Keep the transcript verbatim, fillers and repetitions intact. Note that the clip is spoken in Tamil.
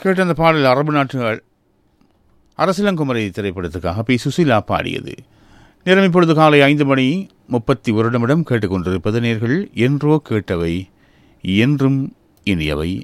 கேட்ட அந்த பாடல் அரபு நாட்டுகள் அரசிலங்குமரி திரைப்படத்துக்காக பி சுசீலா பாடியது. நேரம் இப்பொழுது காலை ஐந்து மணி முப்பத்தி ஒரு நிமிடம் கேட்டுக்கொண்டிருப்பது நேர்கள் என்றோ கேட்டவை என்றும் இனியவை